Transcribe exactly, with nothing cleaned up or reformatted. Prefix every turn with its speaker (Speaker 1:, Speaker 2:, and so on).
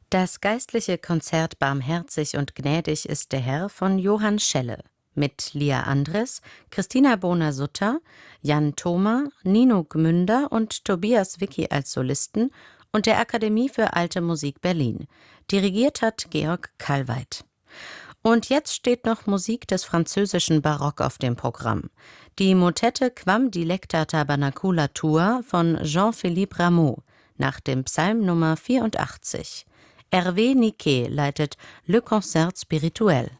Speaker 1: Das geistliche Konzert Barmherzig und gnädig ist der Herr von Johann Schelle mit Lia Andres, Christina Bohner-Sutter, Jan Thoma, Nino Gmünder und Tobias Wicki als Solisten und der Akademie für Alte Musik Berlin. Dirigiert hat Georg Kalweit. Und jetzt steht noch Musik des französischen Barock auf dem Programm. Die Motette Quam Dilecta Tabernacula Tua von Jean-Philippe Rameau nach dem Psalm Nummer vierundachtzig. Hervé Niquet leitet Le Concert Spirituel.